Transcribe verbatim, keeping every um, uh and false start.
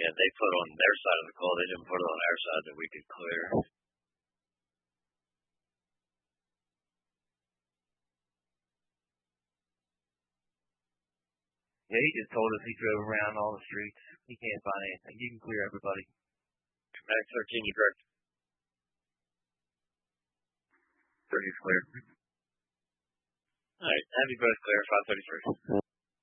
Yeah, they put on their side of the call. They didn't put it on our side that we could clear. Yeah, he just told us he drove around all the streets. He can't find anything. You can clear everybody. Max thirteen, you correct. thirty is clear. All right, have you both clear, five thirty-three.